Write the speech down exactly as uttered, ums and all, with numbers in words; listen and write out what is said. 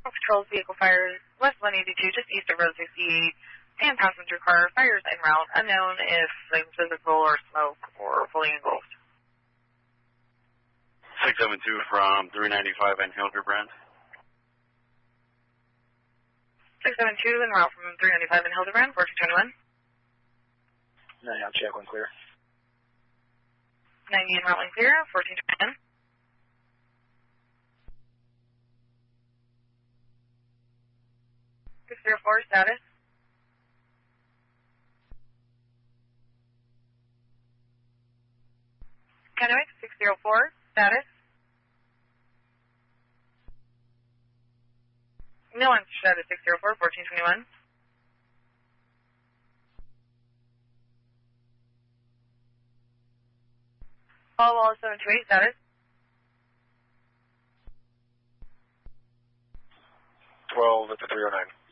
Patrols vehicle fires west one eighty-two, just east of Road sixty-eight, and passenger car fires en route, unknown if flames visible or smoke or fully engulfed. six seven two from three ninety-five and Hildebrand. six seven two en route from three ninety-five and Hildebrand, fourteen twenty-one. ninety on check, one clear. ninety en route, one clear, fourteen twenty-one. six zero four, status. Kennewick, six zero four, status. No one status, six zero four, fourteen twenty-one. Paul Wall, seven two eight, status. twelve at the three oh nine.